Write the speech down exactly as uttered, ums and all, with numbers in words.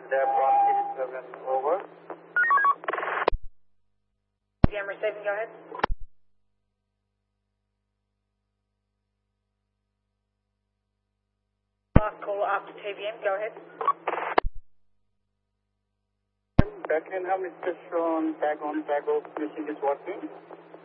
They're from eighty-seven, over. Yeah, I'm receiving, go ahead. Last call after T V M, go ahead. Back in how Mister Sean, tag on, tag off, machine is working.